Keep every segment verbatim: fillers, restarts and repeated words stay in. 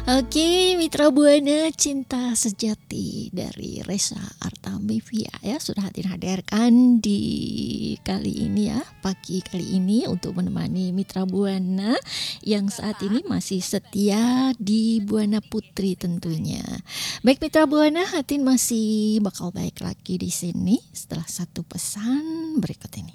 Oke, Mitra Buana Cinta Sejati dari Reza Artamevia ya sudah hadir-hadirkan di kali ini ya, pagi kali ini untuk menemani Mitra Buana yang saat ini masih setia di Buana Putri tentunya. Baik Mitra Buana, Hatin masih bakal baik lagi di sini setelah satu pesan berikut ini.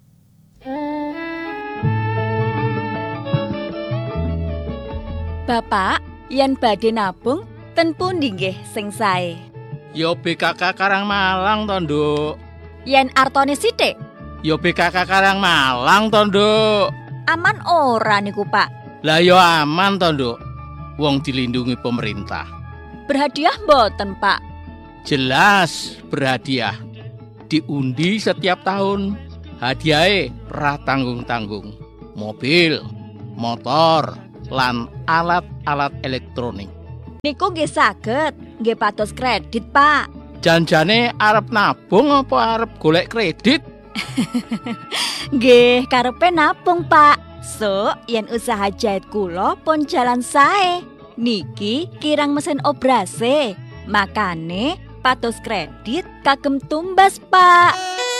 Bapak, yen badhe nabung ten pundi nggih sing sae? Yo B K K Karangmalang to, Nduk. Yen artone sithik, Yo B K K Karangmalang to, Nduk. aman ora niku, Pak? Lah yo aman to, Nduk. Wong dilindungi pemerintah. Berhadiah mboten, Pak? Jelas berhadiah. Diundi setiap tahun. Hadiahe pra tanggung-tanggung. Mobil, motor, lan alat-alat elektronik. Niku nggih saged, nggih pados kredit, Pak. Janjane arep nabung apa arep golek kredit? Nggih, karepe nabung, Pak. So, yen usaha jahit kula pun jalan sae. Niki kirang mesin obrase. Makane pados kredit kagem tumbas, Pak.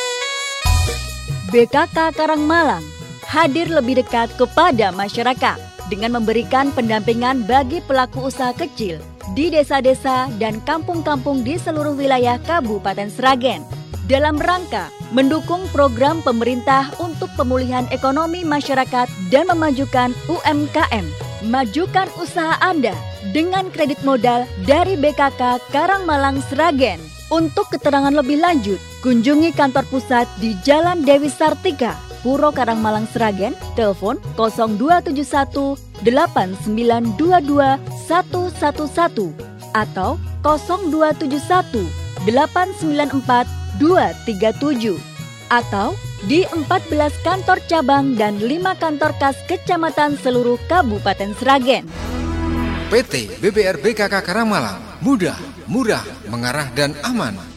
B K K Karangmalang hadir lebih dekat kepada masyarakat dengan memberikan pendampingan bagi pelaku usaha kecil di desa-desa dan kampung-kampung di seluruh wilayah Kabupaten Sragen dalam rangka mendukung program pemerintah untuk pemulihan ekonomi masyarakat dan memajukan U M K M. Majukan usaha Anda dengan kredit modal dari B K K Karangmalang Sragen. Untuk keterangan lebih lanjut, kunjungi kantor pusat di Jalan Dewi Sartika, Puro Karangmalang Sragen, telepon nol dua tujuh satu delapan sembilan dua dua satu satu satu atau nol dua tujuh satu delapan sembilan empat dua tiga tujuh atau di empat belas kantor cabang dan lima kantor kas kecamatan seluruh Kabupaten Sragen. P T B B R B K K Karangmalang, mudah, murah, mengarah dan aman.